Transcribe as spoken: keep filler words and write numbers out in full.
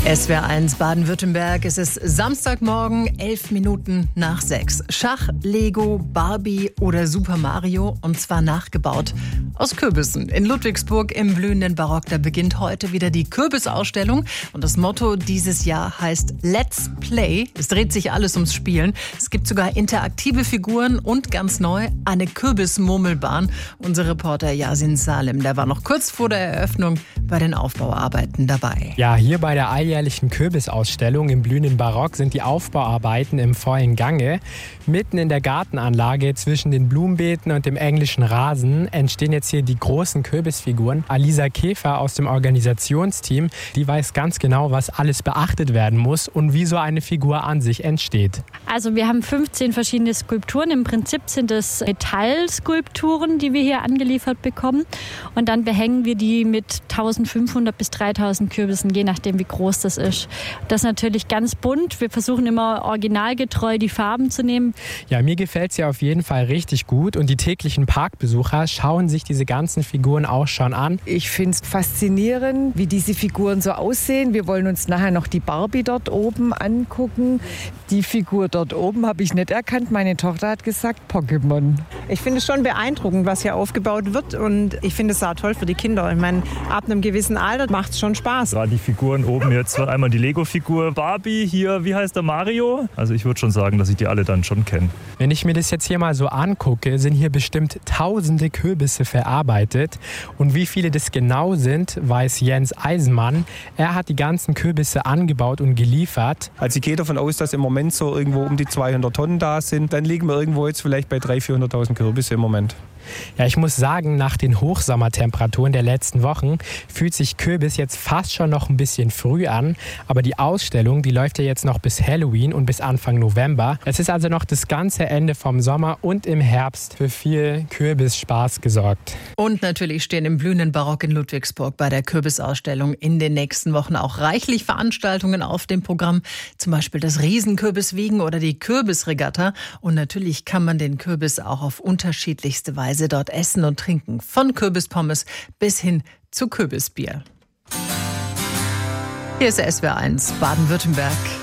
S W R eins Baden-Württemberg. Es ist Samstagmorgen, elf Minuten nach sechs. Schach, Lego, Barbie oder Super Mario, und zwar nachgebaut aus Kürbissen. In Ludwigsburg im blühenden Barock, da beginnt heute wieder die Kürbisausstellung. Und das Motto dieses Jahr heißt Let's Play. Es dreht sich alles ums Spielen. Es gibt sogar interaktive Figuren und ganz neu eine Kürbismurmelbahn. Unser Reporter Yasin Salem, der war noch kurz vor der Eröffnung bei den Aufbauarbeiten dabei. Ja, hier bei der alljährlichen Kürbisausstellung im blühenden Barock sind die Aufbauarbeiten im vollen Gange. Mitten in der Gartenanlage zwischen den Blumenbeeten und dem englischen Rasen entstehen jetzt hier die großen Kürbisfiguren. Alisa Käfer aus dem Organisationsteam, die weiß ganz genau, was alles beachtet werden muss und wie so eine Figur an sich entsteht. Also wir haben fünfzehn verschiedene Skulpturen. Im Prinzip sind es Metallskulpturen, die wir hier angeliefert bekommen. Und dann behängen wir die mit eintausendfünfhundert bis dreitausend Kürbissen, je nachdem wie groß das ist. Das ist natürlich ganz bunt. Wir versuchen immer originalgetreu die Farben zu nehmen. Ja, mir gefällt es ja auf jeden Fall richtig gut. Und die täglichen Parkbesucher schauen sich diese ganzen Figuren auch schon an. Ich finde es faszinierend, wie diese Figuren so aussehen. Wir wollen uns nachher noch die Barbie dort oben angucken. Die Figur dort oben habe ich nicht erkannt. Meine Tochter hat gesagt, Pokémon. Ich finde es schon beeindruckend, was hier aufgebaut wird. Und ich finde es auch toll für die Kinder. Ich meine, ab einem gewissen Alter macht es schon Spaß. Gerade die Figuren oben jetzt, einmal die Lego-Figur Barbie, hier, wie heißt der, Mario? Also ich würde schon sagen, dass ich die alle dann schon kenne. Wenn ich mir das jetzt hier mal so angucke, sind hier bestimmt tausende Kürbisse verarbeitet. Und wie viele das genau sind, weiß Jens Eisenmann. Er hat die ganzen Kürbisse angebaut und geliefert. Also ich gehe davon aus, dass im Moment so irgendwo um die zweihundert Tonnen da sind. Dann liegen wir irgendwo jetzt vielleicht bei dreihunderttausend, vierhunderttausend Kürbisse im Moment. Ja, ich muss sagen, nach den Hochsommertemperaturen der letzten Wochen fühlt sich Kürbis jetzt fast schon noch ein bisschen früh an. Aber die Ausstellung, die läuft ja jetzt noch bis Halloween und bis Anfang November. Es ist also noch das ganze Ende vom Sommer und im Herbst für viel Kürbisspaß gesorgt. Und natürlich stehen im blühenden Barock in Ludwigsburg bei der Kürbisausstellung in den nächsten Wochen auch reichlich Veranstaltungen auf dem Programm. Zum Beispiel das Riesenkürbiswiegen oder die Kürbisregatta. Und natürlich kann man den Kürbis auch auf unterschiedlichste Weise dort essen und trinken. Von Kürbispommes bis hin zu Kürbisbier. Hier ist S W R eins Baden-Württemberg.